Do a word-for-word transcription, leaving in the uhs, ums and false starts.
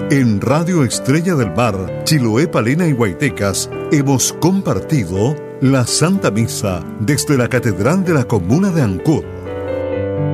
En Radio Estrella del Mar, Chiloé, Palena y Guaitecas, hemos compartido la Santa Misa desde la Catedral de la Comuna de Ancud.